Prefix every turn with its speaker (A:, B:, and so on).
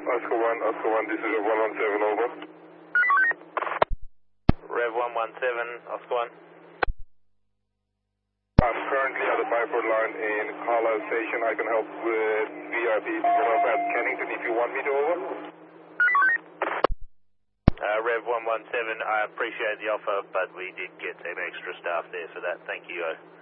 A: Oscar 1, this is Rev 117, over.
B: Rev 117, Oscar 1.
A: I'm currently at the Byford line in Carlisle Station. I can help with VRP. You can help at Kennington if you want me to, over.
B: Rev 117, I appreciate the offer, but we did get some extra staff there for that. Thank you.